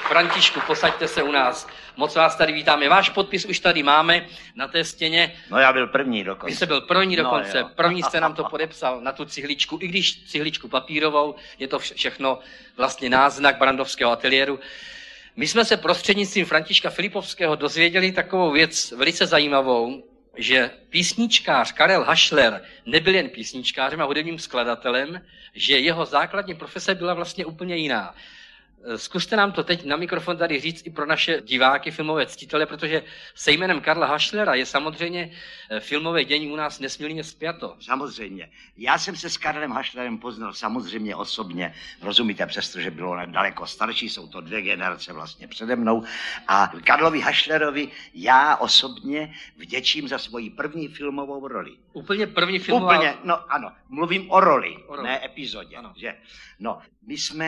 Františku, posaďte se u nás. Moc vás tady vítáme. Váš podpis už tady máme na té stěně. No já byl první dokonce. Vy jste byl první dokonce. No, první jste nám to podepsal na tu cihličku, i když cihličku papírovou, je to všechno vlastně náznak Barrandovského ateliéru. My jsme se prostřednictvím Františka Filipovského dozvěděli takovou věc velice zajímavou, že písničkář Karel Hašler nebyl jen písničkářem a hudebním skladatelem, že jeho základní profese byla vlastně úplně jiná. Zkuste nám to teď na mikrofon tady říct i pro naše diváky, filmové ctitele, protože se jménem Karla Hašlera je samozřejmě filmové dění u nás nesmírně spjato. Samozřejmě. Já jsem se s Karlem Hašlerem poznal samozřejmě osobně, rozumíte, přestože bylo daleko starší, jsou to 2 generace vlastně přede mnou. A Karlovi Hašlerovi já osobně vděčím za svoji první filmovou roli. Úplně první filmová... Úplně, no ano, mluvím o roli, ne epizodě. Že? No, my jsme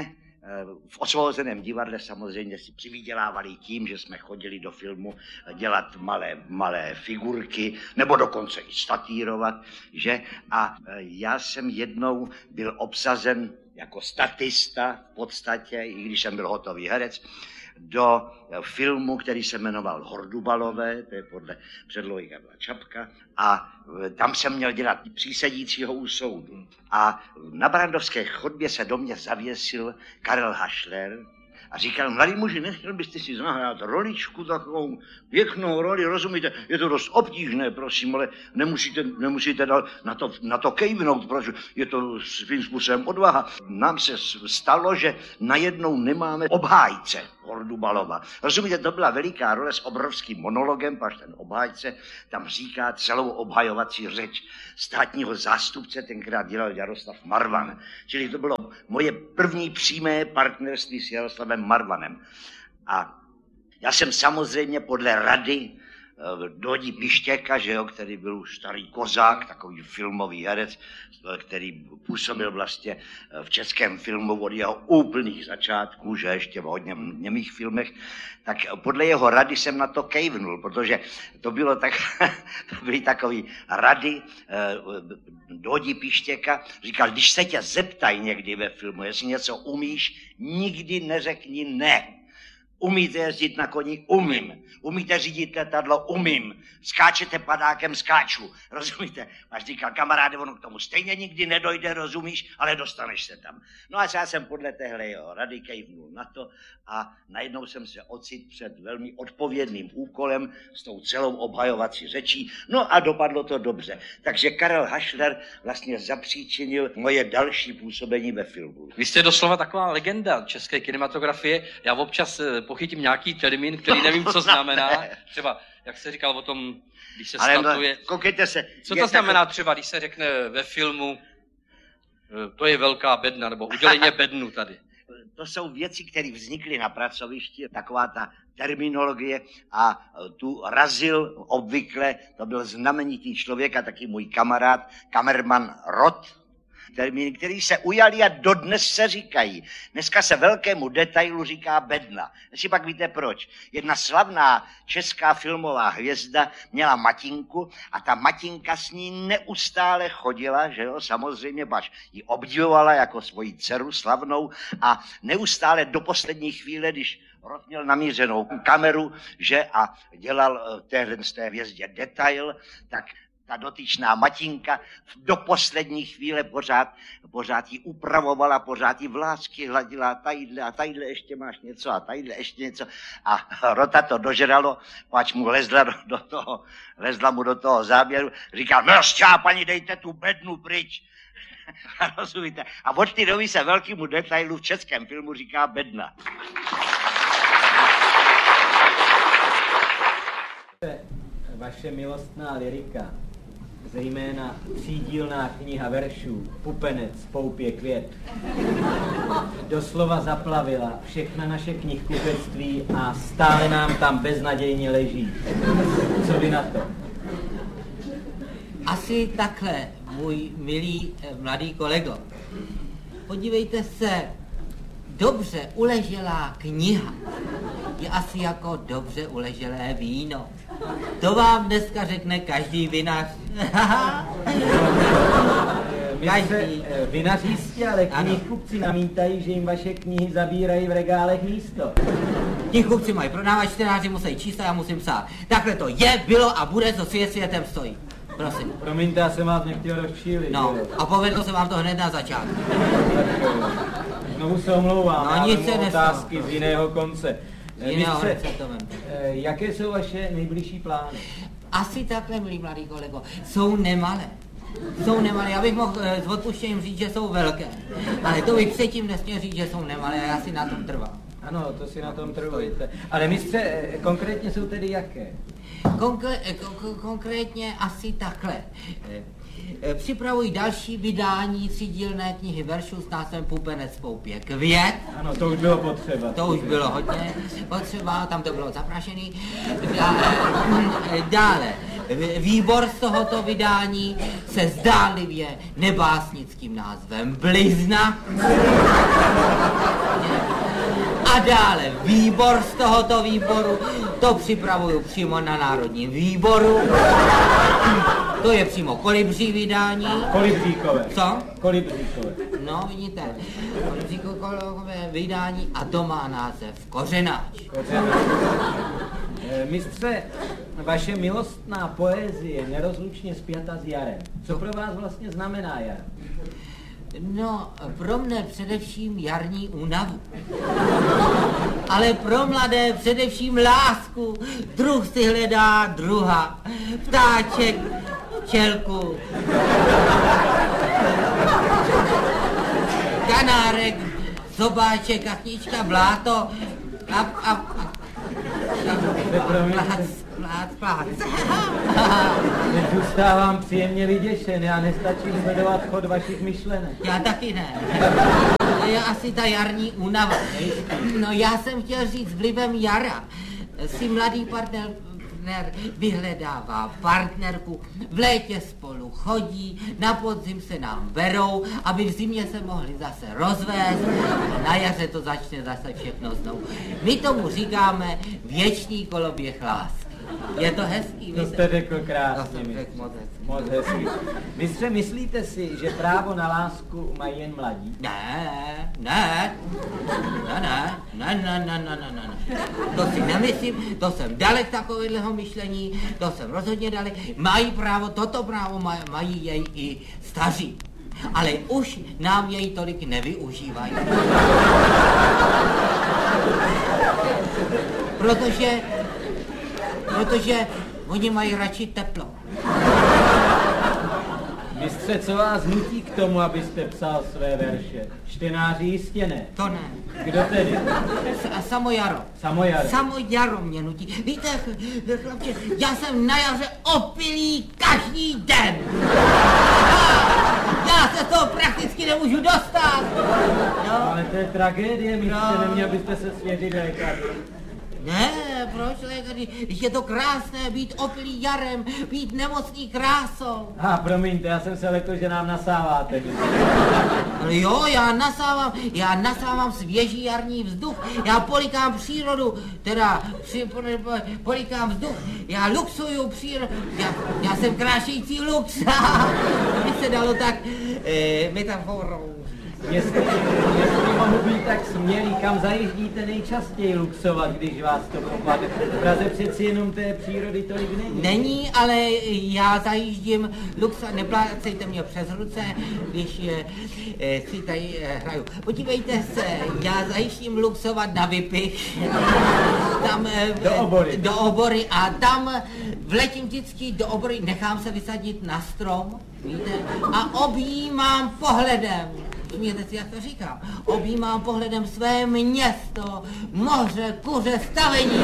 v Osvobozeném divadle samozřejmě si přivydělávali tím, že jsme chodili do filmu dělat malé figurky, nebo dokonce i statírovat, že? A já jsem jednou byl obsazen jako statista v podstatě, i když jsem byl hotový herec, do filmu, který se jmenoval Hordubalové, to je podle předlohy Karla Čapka, a tam jsem měl dělat přísedícího u soudu. A na Barrandovské chodbě se do mě zavěsil Karel Hašler a říkal, mladý muži, nechtěl byste si zahrát roličku, takovou pěknou roli, rozumíte, je to dost obtížné, prosím, ale nemusíte na to kejvnout, protože je to svým způsobem odvaha. Nám se stalo, že najednou nemáme obhájce Hordubalova. Rozumíte, to byla veliká role s obrovským monologem, až ten obhájce tam říká celou obhajovací řeč státního zástupce, tenkrát dělal Jaroslav Marvan. Čili to bylo moje první přímé partnerství s Jaroslavem Marvanem. A já jsem samozřejmě podle rady Dodi Pištěka, že jo, který byl už starý kozák, takový filmový herec, který působil vlastně v českém filmu od jeho úplných začátků, že ještě v hodně němých filmech, tak podle jeho rady jsem na to kejvnul, protože to bylo tak, to byly takový rady Dodi Pištěka, říkal, když se tě zeptají někdy ve filmu, jestli něco umíš, nikdy neřekni ne. Umíte jezdit na koni? Umím. Umíte řídit letadlo? Umím. Skáčete padákem? Skáču. Rozumíte? Až říkal, kamaráde, ono k tomu stejně nikdy nedojde, rozumíš, ale dostaneš se tam. No a já jsem podle téhle jeho rady kejvnul na to a najednou jsem se ocitl před velmi odpovědným úkolem s tou celou obhajovací řečí. No a dopadlo to dobře. Takže Karel Hašler vlastně zapříčinil moje další působení ve filmu. Vy jste doslova taková legenda české kinematografie. Já občas pochytím nějaký termín, který nevím, co znamená. Třeba, jak se říkal o tom, když se statuje. Koukejte se. Co to znamená třeba, když se řekne ve filmu, to je velká bedna, nebo udělejně bednu tady? To jsou věci, které vznikly na pracovišti, taková ta terminologie a tu razil obvykle, to byl znamenitý člověk a taky můj kamarád, kamerman Rod, termíny, který se ujali a dodnes se říkají. Dneska se velkému detailu říká bedna. Jestli pak víte proč. Jedna slavná česká filmová hvězda měla matinku a ta matinka s ní neustále chodila, že jo, samozřejmě, pač ji obdivovala jako svoji dceru slavnou a neustále do poslední chvíle, když Rod měl namířenou kameru, že a dělal z té hvězdě detail, tak ta dotyčná matinka do poslední chvíle pořád ji upravovala, pořád ji vlásky hladila a tadyhle ještě máš něco a tadyhle ještě něco. A Rota to dožralo, pač mu lezla mu do toho záběru, říkal, no šťápaní, dejte tu bednu pryč. Rozumíte? A od té doby se velkému detailu v českém filmu říká bedna. Vaše milostná lyrika, zejména třídílná kniha veršů Pupenec, Poupě květ, doslova zaplavila všechna naše knihkupectví a stále nám tam beznadějně leží. Co vy na to? Asi takhle, můj milý mladý kolego. Podívejte se, dobře uleželá kniha je asi jako dobře uleželé víno. To vám dneska řekne každý vinař. Každý. Vinař jistě, ale knihkupci namítají, že jim vaše knihy zabírají v regálech místo. Knihkupci mají prodávat, čtenáři musí číst a já musím psát. Takhle to je, bylo a bude, co světem stojí. Prosím. Promiňte, já jsem vás nechtěl rozčílit. No, a povedlo se vám to hned na začátku. Znovu se omlouvám, no, já nic mám otázky z jiného konce. Mistře, jaké jsou vaše nejbližší plány? Asi takhle, milý mladý kolego, jsou nemalé. Jsou nemalé, já bych mohl s odpuštěním říct, že jsou velké, ale to bych předtím nesměl říct, že jsou nemalé a já si na tom trvám. Ano, to si na tom trvujete. Ale mistře, konkrétně jsou tedy jaké? Konkrétně asi takhle. Připravuji další vydání třídílné knihy veršů s názvem Pupenec poupě květ. Ano, to už bylo potřeba. To už bylo hodně potřeba, tam to bylo zaprašený. Dále, výbor z tohoto vydání se zdánlivě nebásnickým názvem Blizna. A dále výbor z tohoto výboru, to připravuju přímo na Národním výboru. To je přímo kolibří vydání. Kolibříkové. Co? Kolibříkové. No, vidíte, kolibříkové vydání a to má název Kořenáč. Mistře, vaše milostná poezie je nerozlučně spjata s jarem. Co pro vás vlastně znamená jar? No, pro mne především jarní únavu. Ale pro mladé především lásku. Druh si hledá druha. Ptáček, včelku. Kanárek, zobáček, kachnička, bláto plác. Zůstávám příjemně vyděšen, já nestačím sledovat chod vašich myšlenek. Já taky ne. To je asi ta jarní únava. No já jsem chtěl říct, vlivem jara si mladý partner vyhledává partnerku, v létě spolu chodí, na podzim se nám berou, aby v zimě se mohli zase rozvést a na jaře to začne zase všechno znovu. My tomu říkáme věčný koloběh lásky. Je to hezký, to jste řekl krásně, moc hezký. Mistře, myslíte si, že právo na lásku mají jen mladí? Ne. To si nemyslím, to jsem dalek takového myšlení, to jsem rozhodně dalek. Mají právo, toto právo mají jej i staří. Ale už nám jej tolik nevyužívají. Protože oni mají radši teplo. Mistře, co vás nutí k tomu, abyste psal své verše? Čtenáři jistě ne. To ne. Kdo tedy? Samo jaro. Samo jaro mě nutí. Víte, chlapče, já jsem na jaře opilý každý den. Já se toho prakticky nemůžu dostat. No. Ale to je tragédie, mistře, neměl byste se svěřit lékaři. Ne, proč lékaři? Je to krásné být opilý jarem, být nemocný krásou. Promiňte, já jsem se lekl, že nám nasáváte. Ale jo, já nasávám svěží jarní vzduch, já polikám přírodu, polikám vzduch, já luxuju přírodu, já jsem krášející lux. By se dalo tak metaforou. Jestli mohu být tak smělý, kam zajíždíte nejčastěji luxovat, když vás to popadne? V Praze přeci jenom té přírody tolik není. Není, ale já zajíždím luxovat, neplácejte mě přes ruce, když si tady hraju. Podívejte se, já zajíždím luxovat na Vypich, tam do Obory a tam vletím vždycky do Obory, nechám se vysadit na strom, víte, a objímám pohledem. Smějte si, jak to říkám. Objímám pohledem své město, moře, kuře, stavení.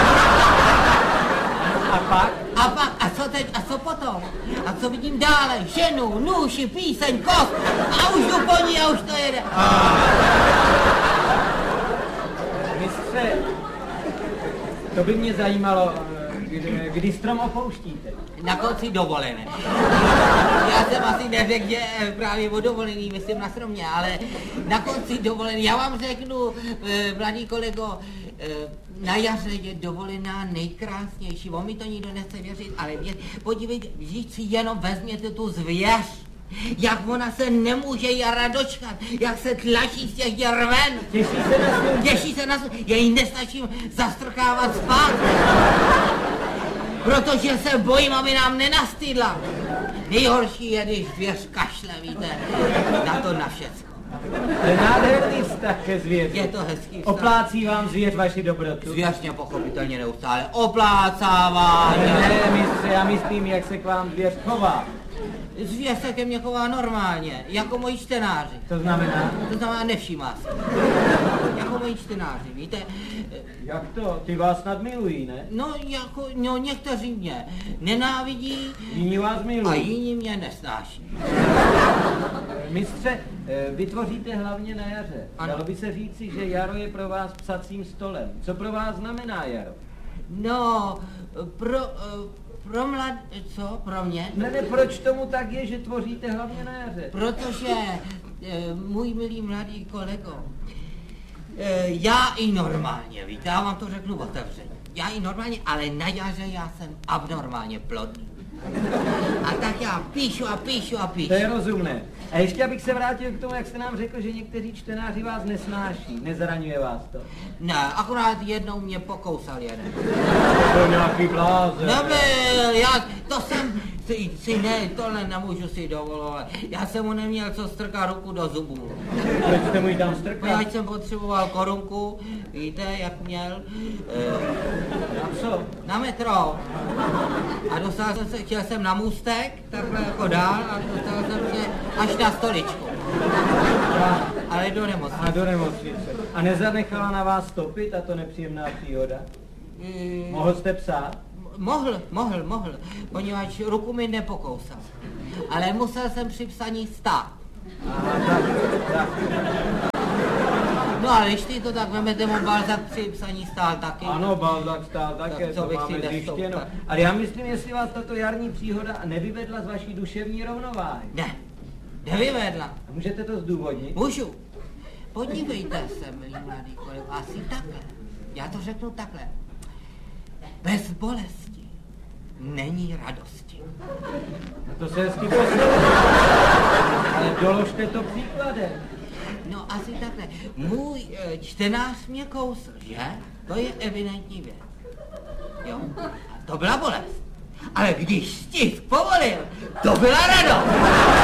A co teď? A co potom? A co vidím dále? Ženu, nůši, píseň, kost. A už jdu po ní a už to jede. Mistře, to by mě zajímalo, kdy strom opouštíte? Na konci dovolené. Já jsem asi neřekl, že právě o dovolený, myslím na stromě, ale na konci dovolené. Já vám řeknu, mladý kolego, na jaře je dovolená nejkrásnější. On mi to nikdo nechce věřit, ale podívejte, vždyť si jenom vezměte tu zvěř. Jak ona se nemůže Jara dočkat, jak se tlačí z těch děr ven. Těší se na slunce. Já jí nesnažím zastrkávat spát. Protože se bojím, aby nám nenastydla. Nejhorší je, když zvěř kašle, víte, na všecko. To je nádherný vztah ke zvěři. Je to hezký vztah. Oplácí vám zvěř vaši dobrotu? Zvěř mě pochopitelně neustále oplácává. Ne, mistře, já myslím, jak se k vám zvěř chová. Zvěř se ke mně chová normálně, jako moji čtenáři. To znamená? To znamená, nevšímá se. Jako moji čtenáři, víte. Jak to? Ty vás snad milují, ne? No, někteří mě nenávidí. Jiní vás milují. A jiní mě nesnáší. Mistře, vy tvoříte hlavně na jaře. Ano. Dalo by se říci, že jaro je pro vás psacím stolem. Co pro vás znamená jaro? No, pro mě? Ne, proč tomu tak je, že tvoříte hlavně na jaře? Protože, můj milý mladý kolego, já i normálně, víte, já vám to řeknu otevřeně. Já i normálně, ale na jaře já jsem abnormálně plodný. A tak já píšu. To je rozumné. A ještě abych se vrátil k tomu, jak jste nám řekl, že někteří čtenáři vás nesnáší. Nezraňuje vás to? Ne, akorát jednou mě pokousal jeden. To nějaký blázen. Nebyl, tohle nemůžu si dovolovat. Já jsem mu neměl co strkat ruku do zubů. Proč jste mu ji tam strkal? Já jsem potřeboval korunku, víte, jak měl. Na co? Na metro. A chtěl jsem na můstek, takhle jako dál, a dostal jsem se až na stoličku. Ale do nemocnice. A do nemocnice. A nezanechala na vás stopy tato nepříjemná příhoda? Mohl jste psát? Mohl, poněvadž ruku mi nepokousal. Ale musel jsem při psaní stát. Aha, tak. No ale když ty to tak vemete, mu Balzac při psaní stál taky. Ano, Balzac stál také, tak to bych máme si zjištěno. Ale já myslím, jestli vás tato jarní příhoda nevyvedla z vaší duševní rovnováhy. Ne, nevyvedla. A můžete to zdůvodnit? Můžu. Podívejte se, milý mladý kolego, asi takhle. Já to řeknu takhle. Bez bolesti není radosti. No to se hezky poslouchá. Ale doložte to příkladem. No asi takhle. Můj čtenář mě kousl, že? To je evidentní věc. Jo? A to byla bolest. Ale když stisk povolil, to byla radost.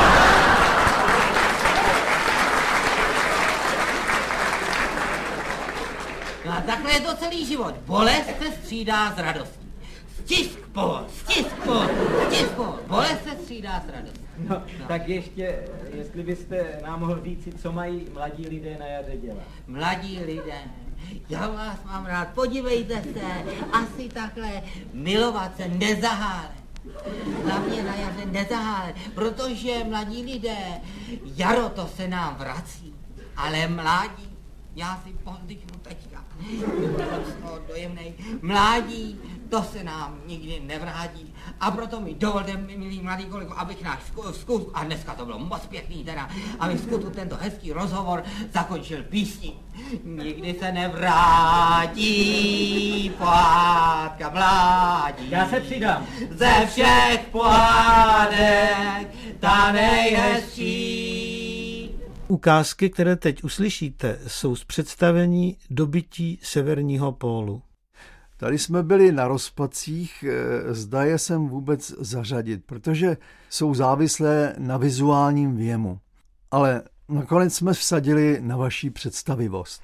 No a takhle je to celý život. Bolest se střídá s radostí. Stisk povol. Bolest se střídá s radostí. No, tak ještě, jestli byste nám mohl říci, co mají mladí lidé na jaře dělat. Mladí lidé, já vás mám rád, podívejte se, asi takhle milovat se, nezahálet. Hlavně na jaře nezahálet, protože mladí lidé, jaro to se nám vrací, ale mládí, já si povzdychnu teďka, dojemnej, mládí, to se nám nikdy nevrátí. A proto mi dovolte, milý mladý kolego, abych náš zkus, a dneska to bylo moc pěkný teda, abych zkusil tento hezký rozhovor zakončil písní. Nikdy se nevrátí pohádka mládí. Já se přidám. Ze všech pohádek ta nejhezčí. Ukázky, které teď uslyšíte, jsou z představení Dobytí severního pólu. Tady jsme byli na rozpacích, zda je sem vůbec zařadit, protože jsou závislé na vizuálním věmu. Ale nakonec jsme vsadili na vaši představivost.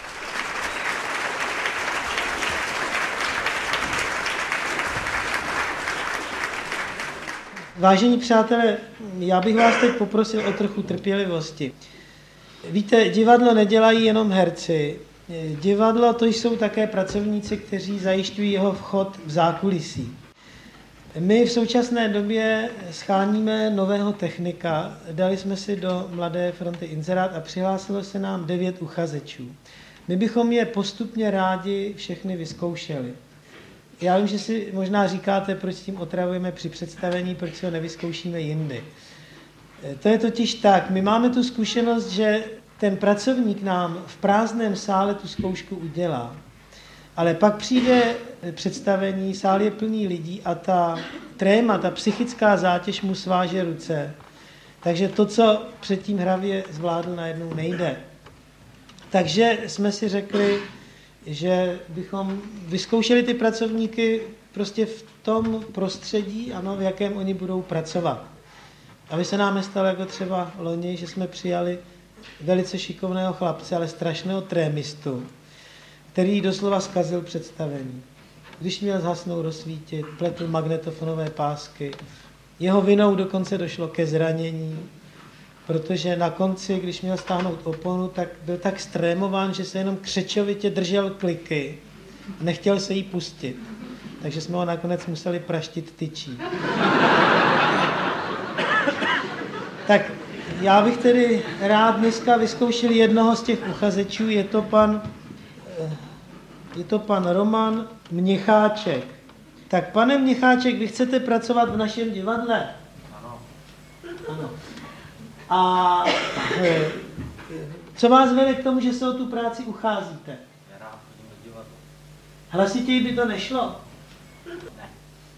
Vážení přátelé, já bych vás teď poprosil o trochu trpělivosti. Víte, divadlo nedělají jenom herci. Divadlo to jsou také pracovníci, kteří zajišťují jeho vchod v zákulisí. My v současné době scháníme nového technika. Dali jsme si do Mladé fronty inzerát a přihlásilo se nám 9 uchazečů. My bychom je postupně rádi všechny vyzkoušeli. Já vím, že si možná říkáte, proč s tím otravujeme při představení, proč si ho nevyzkoušíme jindy. To je totiž tak, my máme tu zkušenost, že ten pracovník nám v prázdném sále tu zkoušku udělá. Ale pak přijde představení, sál je plný lidí a ta tréma, ta psychická zátěž mu sváže ruce. Takže to, co předtím hravě zvládl, najednou nejde. Takže jsme si řekli, že bychom vyzkoušeli ty pracovníky prostě v tom prostředí, ano, v jakém oni budou pracovat. Aby se nám nestalo jako třeba loni, že jsme přijali velice šikovného chlapce, ale strašného trémistu, který doslova zkazil představení. Když měl zhasnout, rozsvítit, pletl magnetofonové pásky. Jeho vinou dokonce došlo ke zranění, protože na konci, když měl stáhnout oponu, tak byl tak strémován, že se jenom křečovitě držel kliky. Nechtěl se jí pustit. Takže jsme ho nakonec museli praštit tyčí. Tak já bych tedy rád dneska vyzkoušel jednoho z těch uchazečů. Je to pan Roman Měcháček. Tak pane Měcháček, vy chcete pracovat v našem divadle? Ano. A co vás vede k tomu, že se o tu práci ucházíte? Já rád chodím do divadla. Hlasitěji by to nešlo? Ne.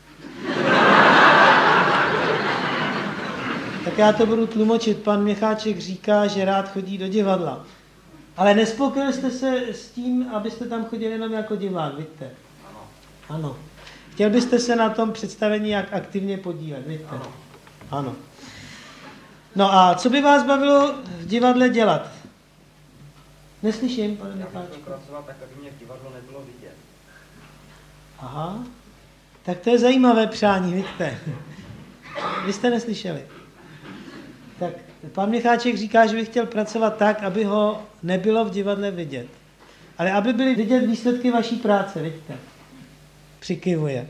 Tak já to budu tlumočit. Pan Měcháček říká, že rád chodí do divadla. Ale nespokojil jste se s tím, abyste tam chodili jenom jako divák, víte? Ano. Ano. Chtěl byste se na tom představení jak aktivně podílet, víte? Ano. Ano. No a co by vás bavilo v divadle dělat? Neslyším, pane Měcháčku. Pracovat tak, aby mě v divadlu nebylo vidět. Aha. Tak to je zajímavé přání, víte? Vy jste neslyšeli. Tak pan Měcháček říká, že by chtěl pracovat tak, aby ho nebylo v divadle vidět. Ale aby byly vidět výsledky vaší práce, vidíte? Přikyvuje.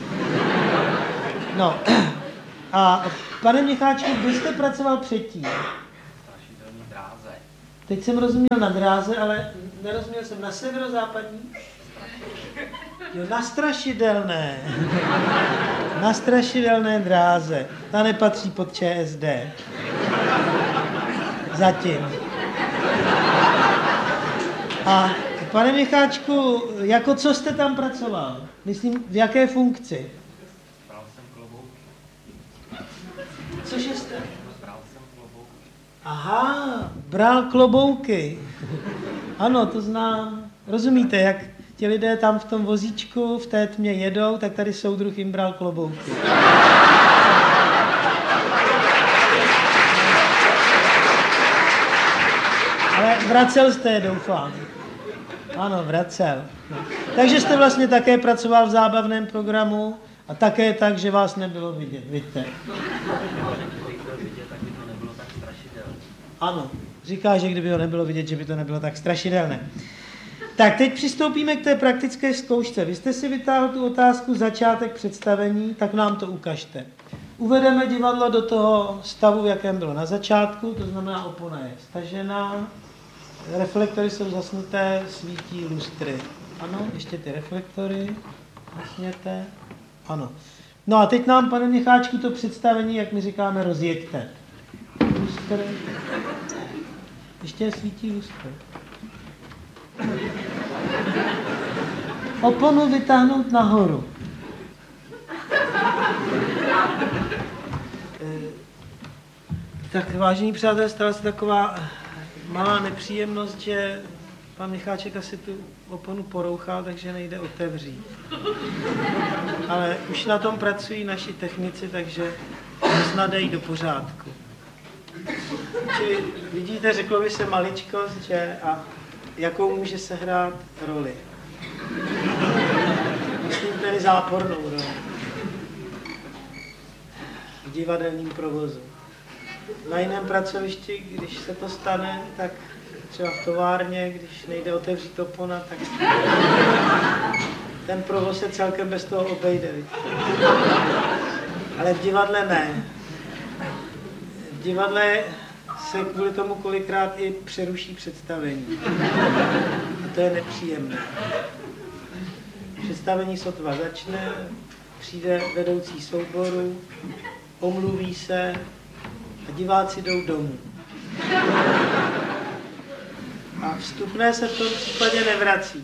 No. A pane Měcháčku, vy jste pracoval předtím? Strašidelný dráze. Teď jsem rozuměl na dráze, ale nerozuměl jsem na severozápadní. Jo, na strašidelné. Na strašidelné dráze. Ta nepatří pod ČSD. Zatím. A pane Měcháčku, jako co jste tam pracoval? Myslím, v jaké funkci? Bral jsem klobouky. Cože jste? Bral jsem klobouky. Aha, bral klobouky. Ano, to znám. Rozumíte, jak ti lidé tam v tom vozíčku v té tmě jedou, tak tady soudruh jim bral klobouky. Ale vracel jste je, doufám. Ano, vracel. No. Takže jste vlastně také pracoval v zábavném programu a také tak, že vás nebylo vidět, vidíte. Ano, říká, že kdyby ho nebylo vidět, že by to nebylo tak strašidelné. Tak teď přistoupíme k té praktické zkoušce. Vy jste si vytáhl tu otázku začátek představení, tak nám to ukažte. Uvedeme divadlo do toho stavu, v jakém bylo na začátku, to znamená opona je stažená, reflektory jsou zasnuté, svítí lustry. Ano, ještě ty reflektory, zasněte. Ano. No a teď nám, pane Měcháčku, to představení, jak my říkáme, rozjeďte. Lustry. Ještě svítí lustry. Oponu vytáhnout nahoru. Tak vážení přátelé, stala se taková malá nepříjemnost, že pan Měcháček asi tu oponu porouchal, takže nejde otevřít. Ale už na tom pracují naši technici, takže snad dej do pořádku. Čili vidíte, řeklo by se maličkost, že a jakou může sehrát roli. Myslím tedy zápornou roli. V divadelním provozu. Na jiném pracovišti, když se to stane, tak třeba v továrně, když nejde otevřít opona, tak ten provoz se celkem bez toho obejde. Ale v divadle ne. V divadle se kvůli tomu kolikrát i přeruší představení. A to je nepříjemné. Představení sotva začne, přijde vedoucí souboru, omluví se a diváci jdou domů. A vstupné se v tom případě nevrací.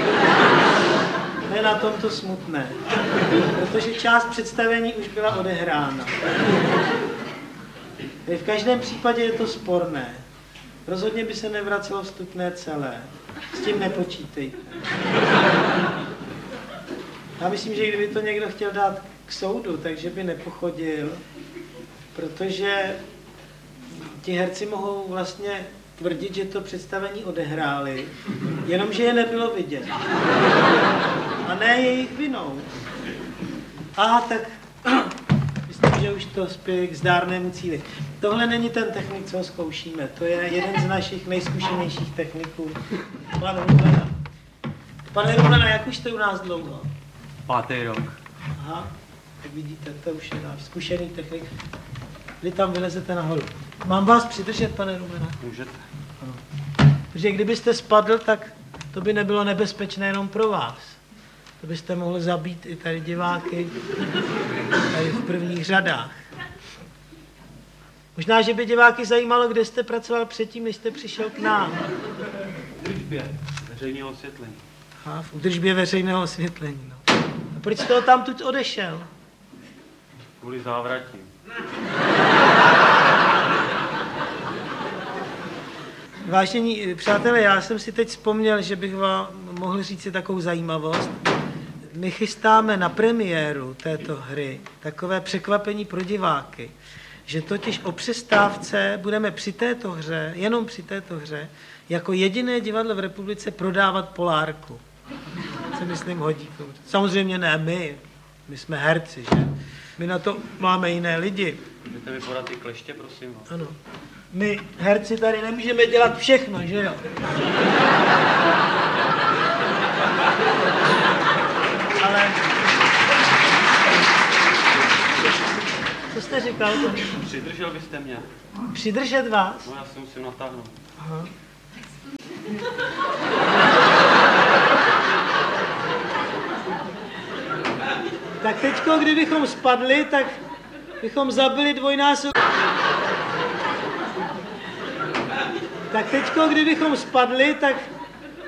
To je na tomto smutné, protože část představení už byla odehrána. V každém případě je to sporné. Rozhodně by se nevracelo vstupné celé. S tím nepočítejte. Já myslím, že kdyby to někdo chtěl dát k soudu, takže by nepochodil, protože ti herci mohou vlastně tvrdit, že to představení odehráli, jenomže je nebylo vidět. A ne jejich vinou. Tak myslím, že už to spěje k zdárnému cíli. Tohle není ten technik, co ho zkoušíme. To je jeden z našich nejzkušenějších techniků. Pan Rumlena. Pane Rumlena, jak už jste u nás dlouho? 5. rok. Aha, tak vidíte, to už je náš zkušený technik. Vy tam vylezete nahoru. Mám vás přidržet, pane Rumlena? Můžete. Ano. Protože kdybyste spadl, tak to by nebylo nebezpečné jenom pro vás. To byste mohli zabít i tady diváky, tady v prvních řadách. Možná, že by diváky zajímalo, kde jste pracoval předtím, než jste přišel k nám. V údržbě veřejného osvětlení. Aha, v údržbě veřejného osvětlení, no. A proč jste ho tam tuď odešel? Kvůli závratím. Vážení přátelé, já jsem si teď vzpomněl, že bych vám mohl říct si takovou zajímavost. My chystáme na premiéru této hry takové překvapení pro diváky, že totiž o přestávce budeme při této hře, jenom při této hře, jako jediné divadlo v republice prodávat polárku. To se myslím hodí. Samozřejmě ne my jsme herci, že? My na to máme jiné lidi. Můžete mi podat ty kleště, prosím vás? Ano. My herci tady nemůžeme dělat všechno, že jo? Ale... Co jste říkal? Přidržel byste mě. Přidržet vás? No, já si musím natáhnout. Aha. Tak teďko, kdybychom spadli, tak bychom zabili dvojnásob... Tak teďko, kdybychom spadli, tak